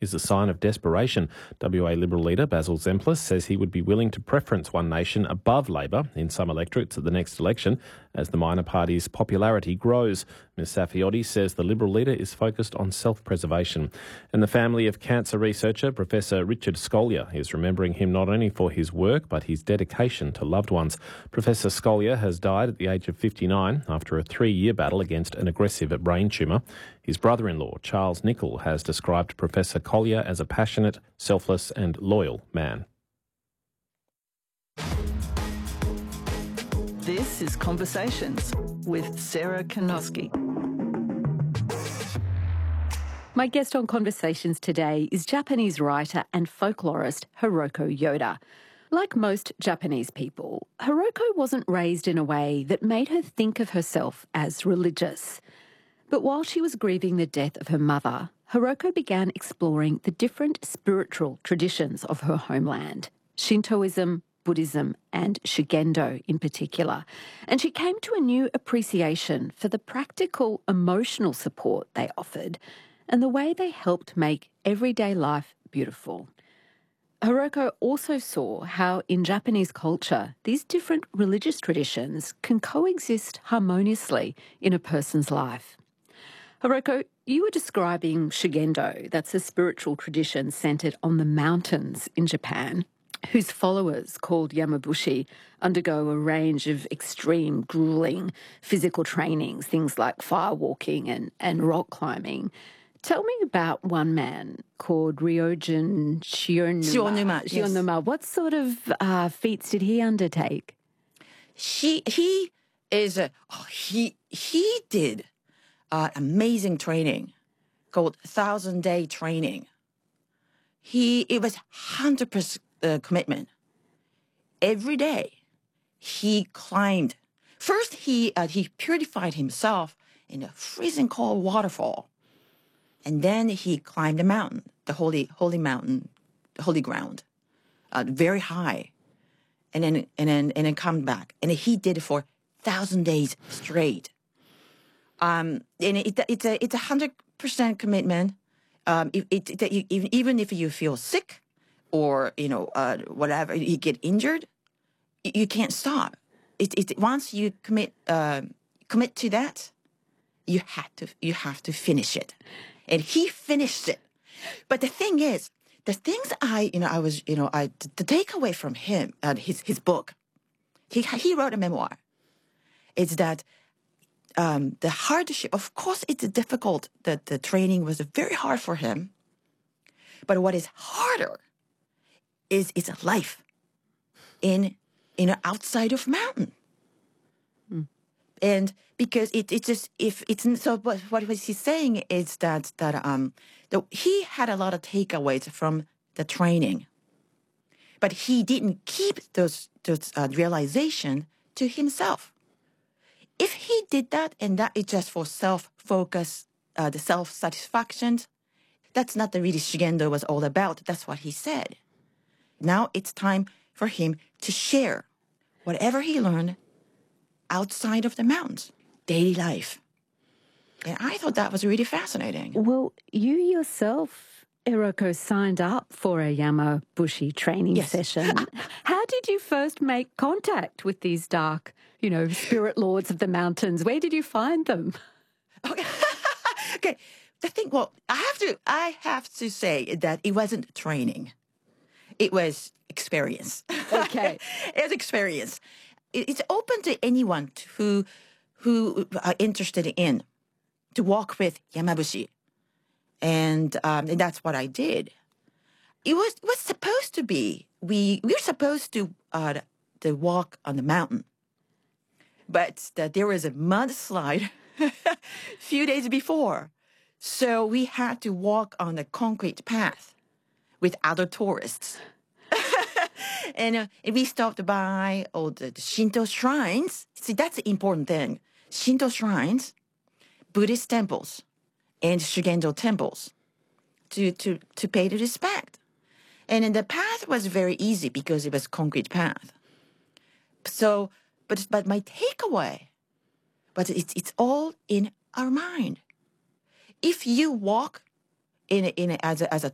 is a sign of desperation. WA Liberal leader Basil Zemplis says he would be willing to preference One Nation above Labor in some electorates at the next election as the minor party's popularity grows. Ms Safiotti says the Liberal leader is focused on self-preservation. And the family of cancer researcher Professor Richard Scolyer is remembering him not only for his work but his dedication to loved ones. Professor Scolyer has died at the age of 59 after a 3-year battle against an aggressive brain tumour. His brother-in-law, Charles Nicholl, has described Professor Collier as a passionate, selfless and loyal man. This is Conversations with Sarah Kanoski. My guest on Conversations today is Japanese writer and folklorist Hiroko Yoda. Like most Japanese people, Hiroko wasn't raised in a way that made her think of herself as religious. But while she was grieving the death of her mother, Hiroko began exploring the different spiritual traditions of her homeland, Shintoism, Buddhism and Shugendo in particular. And she came to a new appreciation for the practical emotional support they offered and the way they helped make everyday life beautiful. Hiroko also saw how in Japanese culture these different religious traditions can coexist harmoniously in a person's life. Hiroko, you were describing Shugendo, that's a spiritual tradition centred on the mountains in Japan, whose followers, called Yamabushi, undergo a range of extreme, gruelling physical trainings, things like firewalking and rock climbing. Tell me about one man called Ryojin Shionuma. Yes. What sort of feats did he undertake? He did amazing training called 1,000-day training. It was 100% commitment. Every day he climbed. First he purified himself in a freezing cold waterfall. And then he climbed the mountain, the holy mountain, the holy ground, very high, and then come back. And he did it for 1,000 days straight. And it's a 100% commitment. Even if you feel sick, or whatever, you get injured, you can't stop. Once you commit to that, you have to finish it. And he finished it. But the thing is, the things the takeaway from him, his book, he wrote a memoir, is that the hardship, of course it's difficult, that the training was very hard for him, but what is harder is it's life in outside of mountain. And because what he's saying is that he had a lot of takeaways from the training, but he didn't keep those realization to himself. If he did that, and that is just for self-focus, the self-satisfaction, that's not the really Shugendo was all about. That's what he said. Now it's time for him to share whatever he learned outside of the mountains, daily life. And I thought that was really fascinating. Well, you yourself, Hiroko, signed up for a Yamabushi training session. How did you first make contact with these dark, spirit lords of the mountains? Where did you find them? Okay. The thing, I have to say that it wasn't training. It was experience. Okay. It was experience. It's open to anyone who are interested in to walk with Yamabushi, and that's what I did. It was supposed to be we were supposed to walk on the mountain, but there was a mudslide a few days before, so we had to walk on a concrete path with other tourists. And we stopped by all the Shinto shrines. See, that's the important thing. Shinto shrines, Buddhist temples, and Shugendo temples to pay the respect. And then the path was very easy because it was concrete path. So, but my takeaway was it's all in our mind. If you walk as a